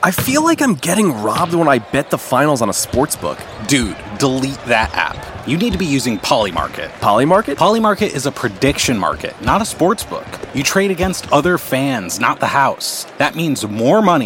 I feel like I'm getting robbed when I bet the finals on a sportsbook. Dude, delete that app. You need to be using Polymarket. Polymarket? Polymarket is a prediction market, not a sports book. You trade against other fans, not the house. That means more money